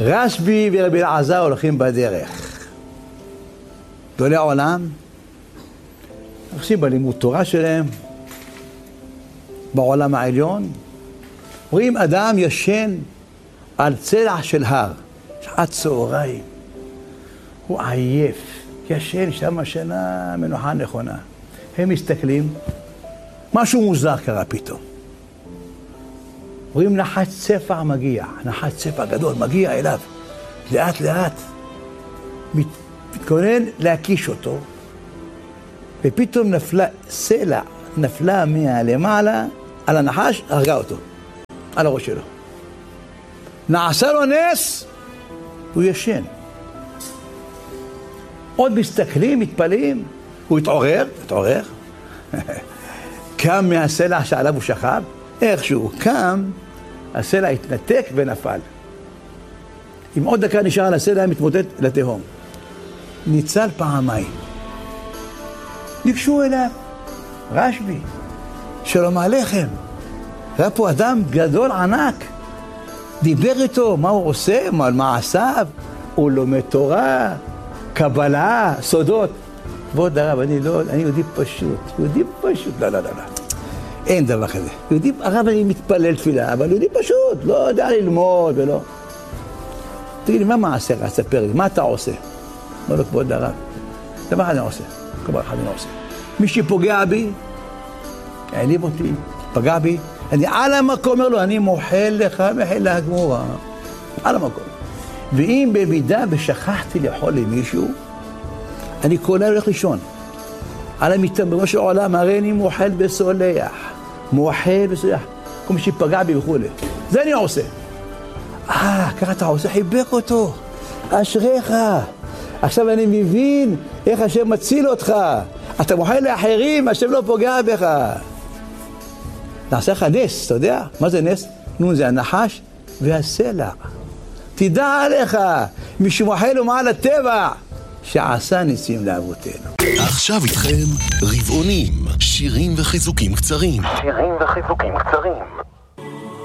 רשב"י ורבי אלעזר הולכים בדרך. גדולי העולם, עושים בלימוד תורה שלהם, בעולם העליון, רואים אדם ישן על צלע של הר, שעת צהריים, הוא עייף, ישן שם שינה מנוחה נכונה. הם מסתכלים, משהו מוזר קרה פתאום. רואים נחש צפע מגיע, נחש צפע גדול מגיע אליו, לאט לאט, מתכונן להקיש אותו, ופתאום נפלה סלע, נפלה למעלה על הנחש, הרגה אותו, על הראש שלו. נעשה לו נס, הוא ישן. עוד מסתכלים, מתפלאים, הוא התעורר, קם מהסלע שעליו הוא שכב, איכשהו קם, הסלע התנתק ונפל. אם עוד דקה נשאר על הסלע, מתמוטט לתהום. ניצל פעמיים. ניגשו אליו, רשב"י, שלום עליכם. ראה פה אדם גדול ענק, דיבר איתו, מה הוא עושה, מה מעשיו, הוא לומד תורה, קבלה, סודות. כבוד הרב, אני יהודי פשוט, לא. אין דבר כזה. יהודי, הרב אני מתפלל תפילה, אבל יהודי פשוט, לא יודע ללמוד ולא. תגיד לי, מה מעשה? תספר לי, מה אתה עושה? אומר לו, כבוד הרב, דבר אחד אני עושה, מי שפוגע בי, העליב אותי, פגע בי, אני על המקום אומר לו, אני מוחל לך מחילה גמורה, על המקום. ואם במידה ושכחתי לאכול למישהו, אני כל היום הולך לישון. על המיטה, במה של העולם, הרי אני מוחל בסולח. כל מי שפגע בי וכו'. זה אני עושה. ככה אתה עושה, חיבק אותו. אשריך. עכשיו אני מבין איך השם מציל אותך. אתה מוחל לאחרים, השם לא פוגע בך. נעשה לך נס, אתה יודע? מה זה נס? זה הנחש והסלע. תדע עליך, מי שמוחל הוא מעל הטבע, שעשה ניסים לאבותינו. עכשיו איתכם רבעונים, שירים וחיזוקים קצרים.